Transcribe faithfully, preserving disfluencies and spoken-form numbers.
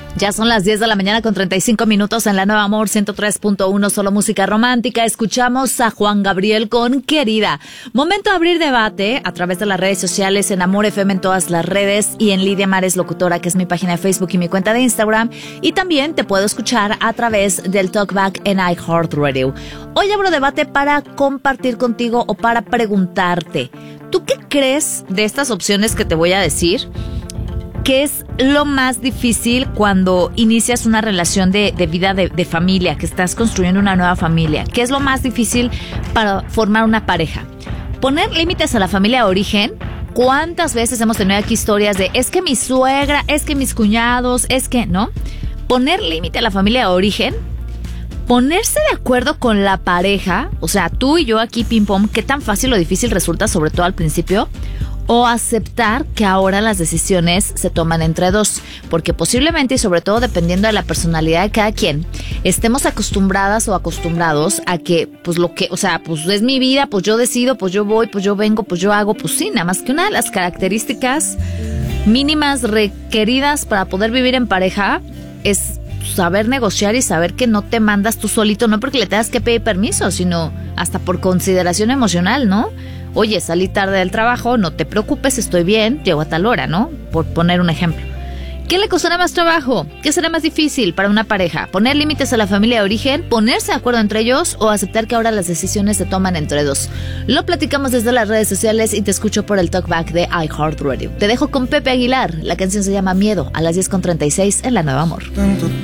Ya son las diez de la mañana con treinta y cinco minutos en la Nueva Amor ciento tres punto uno, solo música romántica. Escuchamos a Juan Gabriel con Querida. Momento de abrir debate a través de las redes sociales, en Amor F M en todas las redes y en Lidia Mares Locutora, que es mi página de Facebook y mi cuenta de Instagram. Y también te puedo escuchar a través del Talkback en iHeartRadio. Hoy abro debate para compartir contigo o para preguntarte, ¿tú qué crees de estas opciones que te voy a decir? ¿Qué es lo más difícil cuando inicias una relación de, de vida de, de familia, que estás construyendo una nueva familia? ¿Qué es lo más difícil para formar una pareja? ¿Poner límites a la familia de origen? ¿Cuántas veces hemos tenido aquí historias de es que mi suegra, es que mis cuñados, es que, ¿no? Poner límite a la familia de origen. Ponerse de acuerdo con la pareja, o sea, tú y yo aquí ping pong, ¿qué tan fácil o difícil resulta, sobre todo al principio? O aceptar que ahora las decisiones se toman entre dos, porque posiblemente y sobre todo dependiendo de la personalidad de cada quien, estemos acostumbradas o acostumbrados a que, pues lo que, o sea, pues es mi vida, pues yo decido, pues yo voy, pues yo vengo, pues yo hago, pues sí, nada más que una de las características mínimas requeridas para poder vivir en pareja es saber negociar y saber que no te mandas tú solito, no porque le tengas que pedir permiso, sino hasta por consideración emocional, ¿no? Oye, salí tarde del trabajo, no te preocupes, estoy bien, llego a tal hora, ¿no? Por poner un ejemplo. ¿Qué le costará más trabajo? ¿Qué será más difícil para una pareja? ¿Poner límites a la familia de origen? ¿Ponerse de acuerdo entre ellos? ¿O aceptar que ahora las decisiones se toman entre dos? Lo platicamos desde las redes sociales y te escucho por el Talkback de iHeartRadio. Te dejo con Pepe Aguilar. La canción se llama Miedo, a las diez con treinta y seis en La Nueva Amor.